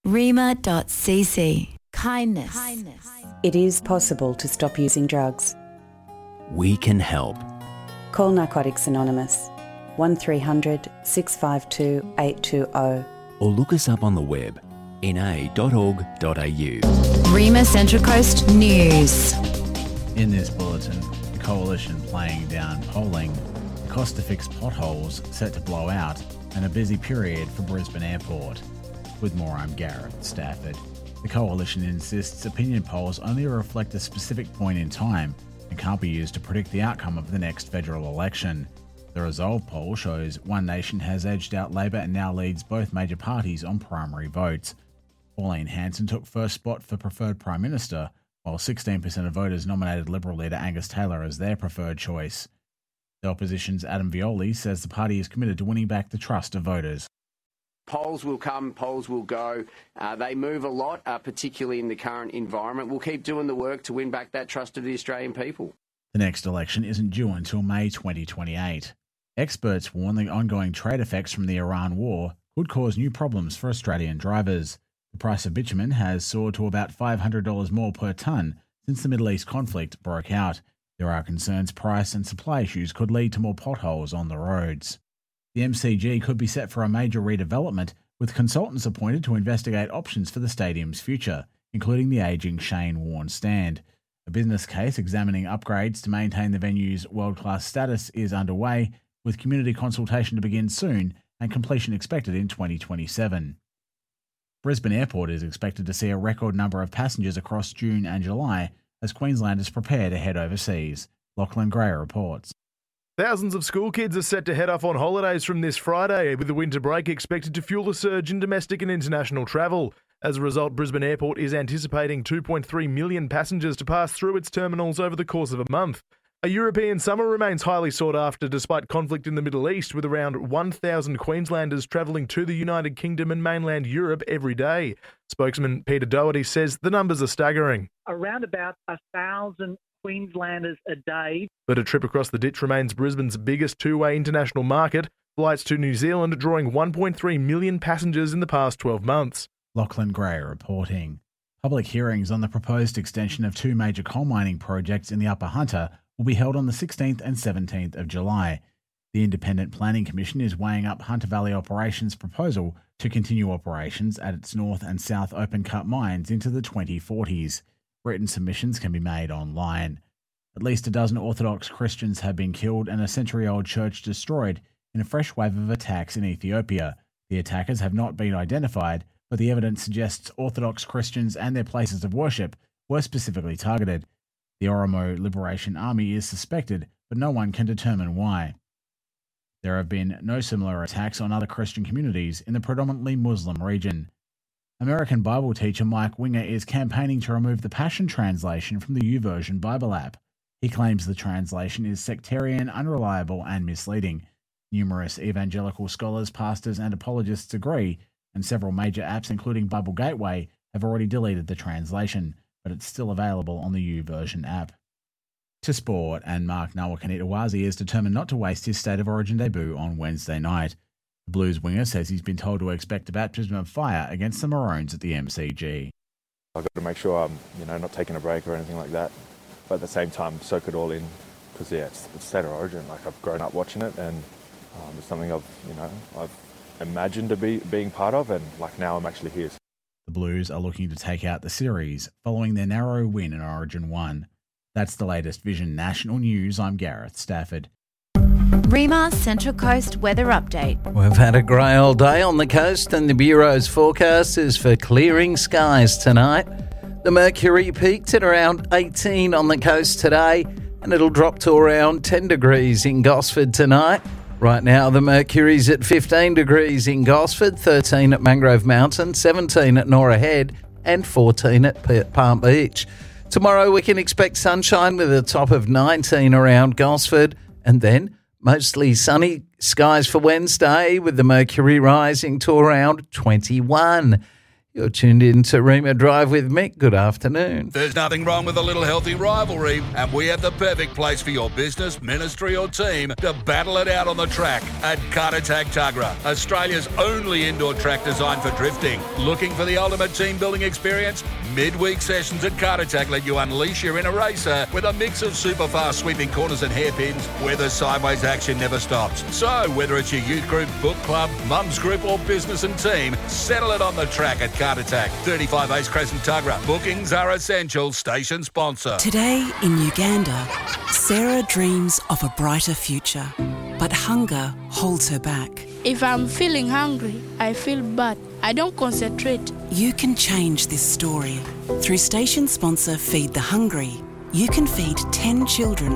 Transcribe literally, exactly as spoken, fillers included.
rima dot c c. Kindness. Kindness. It is possible to stop using drugs. We can help. Call Narcotics Anonymous, one three hundred six five two eight two zero. Or look us up on the web, n a dot org dot a u. Rima Central Coast News. In this bulletin, the Coalition playing down polling, the cost to fix potholes set to blow out, and a busy period for Brisbane Airport. With more, I'm Gareth Stafford. The Coalition insists opinion polls only reflect a specific point in time and can't be used to predict the outcome of the next federal election. The Resolve poll shows One Nation has edged out Labor and now leads both major parties on primary votes. Pauline Hanson took first spot for preferred Prime Minister, while sixteen percent of voters nominated Liberal leader Angus Taylor as their preferred choice. The opposition's Adam Violi says the party is committed to winning back the trust of voters. Polls will come, polls will go. Uh, they move a lot, uh, particularly in the current environment. We'll keep doing the work to win back that trust of the Australian people. The next election isn't due until May twenty twenty-eight. Experts warn the ongoing trade effects from the Iran war could cause new problems for Australian drivers. The price of bitumen has soared to about five hundred dollars more per tonne since the Middle East conflict broke out. There are concerns price and supply issues could lead to more potholes on the roads. The M C G could be set for a major redevelopment, with consultants appointed to investigate options for the stadium's future, including the ageing Shane Warne stand. A business case examining upgrades to maintain the venue's world-class status is underway, with community consultation to begin soon and completion expected in twenty twenty-seven. Brisbane Airport is expected to see a record number of passengers across June and July as Queenslanders prepare to head overseas. Lachlan Gray reports. Thousands of school kids are set to head off on holidays from this Friday, with the winter break expected to fuel a surge in domestic and international travel. As a result, Brisbane Airport is anticipating two point three million passengers to pass through its terminals over the course of a month. A European summer remains highly sought after despite conflict in the Middle East, with around one thousand Queenslanders travelling to the United Kingdom and mainland Europe every day. Spokesman Peter Doherty says the numbers are staggering. Around about a thousand Queenslanders a day. But a trip across the ditch remains Brisbane's biggest two-way international market, flights to New Zealand drawing one point three million passengers in the past twelve months. Lachlan Gray reporting. Public hearings on the proposed extension of two major coal mining projects in the Upper Hunter will be held on the sixteenth and seventeenth of July. The Independent Planning Commission is weighing up Hunter Valley Operations' proposal to continue operations at its north and south open-cut mines into the twenty forties. Written submissions can be made online. At least a dozen Orthodox Christians have been killed and a century-old church destroyed in a fresh wave of attacks in Ethiopia. The attackers have not been identified, but the evidence suggests Orthodox Christians and their places of worship were specifically targeted. The Oromo Liberation Army is suspected, but no one can determine why. There have been no similar attacks on other Christian communities in the predominantly Muslim region. American Bible teacher Mike Winger is campaigning to remove the Passion Translation from the YouVersion Bible app. He claims the translation is sectarian, unreliable, and misleading. Numerous evangelical scholars, pastors, and apologists agree, and several major apps, including Bible Gateway, have already deleted the translation, but it's still available on the YouVersion app. To sport, and Mark Nawaqanitawase is determined not to waste his State of Origin debut on Wednesday night. The Blues winger says he's been told to expect a baptism of fire against the Maroons at the M C G. I've got to make sure I'm, you know, not taking a break or anything like that, but at the same time soak it all in, because yeah, it's, it's State of Origin. Like, I've grown up watching it, and um, it's something I've, you know, I've imagined to be being part of, and like now I'm actually here. The Blues are looking to take out the series following their narrow win in Origin one. That's the latest Vision National News. I'm Gareth Stafford. Rima Central Coast Weather Update. We've had a grey all day on the coast, and the Bureau's forecast is for clearing skies tonight. The mercury peaked at around eighteen on the coast today, and it'll drop to around ten degrees in Gosford tonight. Right now, the mercury's at fifteen degrees in Gosford, thirteen at Mangrove Mountain, seventeen at Norah Head, and fourteen at Palm Beach. Tomorrow, we can expect sunshine with a top of nineteen around Gosford, and then mostly sunny skies for Wednesday, with the mercury rising to around twenty-one. You're tuned in to Rima Drive with Mick. Good afternoon. There's nothing wrong with a little healthy rivalry, and we have the perfect place for your business, ministry or team to battle it out on the track at Kartatag Tuggerah, Australia's only indoor track designed for drifting. Looking for the ultimate team building experience? Midweek sessions at Kartatag let you unleash your inner racer with a mix of super fast sweeping corners and hairpins where the sideways action never stops. So whether it's your youth group, book club, mums group or business and team, settle it on the track at Kartatag, thirty-five Ace Crescent Tuggerah. Bookings are essential. Station sponsor. Today in Uganda, Sarah dreams of a brighter future, but hunger holds her back. If I'm feeling hungry, I feel bad. I don't concentrate. You can change this story. Through station sponsor Feed the Hungry, you can feed ten children